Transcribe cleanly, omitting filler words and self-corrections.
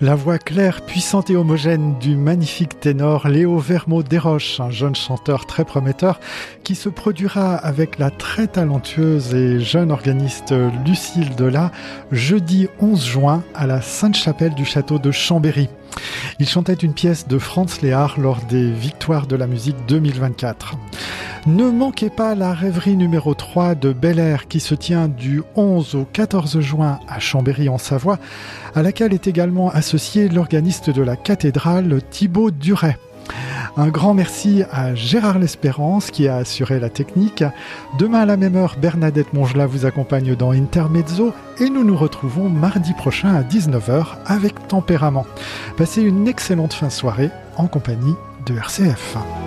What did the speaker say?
La voix claire, puissante et homogène du magnifique ténor Léo Vermeaux-Desroches, un jeune chanteur très prometteur qui se produira avec la très talentueuse et jeune organiste Lucille Delat jeudi 11 juin à la Sainte-Chapelle du château de Chambéry. Il chantait une pièce de Franz Léhard lors des Victoires de la musique 2024. Ne manquez pas la rêverie numéro 3 de Bel Air qui se tient du 11 au 14 juin à Chambéry en Savoie, à laquelle est également associé l'organiste de la cathédrale Thibaut Duret. Un grand merci à Gérard L'Espérance qui a assuré la technique. Demain à la même heure, Bernadette Mongelat vous accompagne dans Intermezzo et nous nous retrouvons mardi prochain à 19h avec Tempérament. Passez une excellente fin de soirée en compagnie de RCF.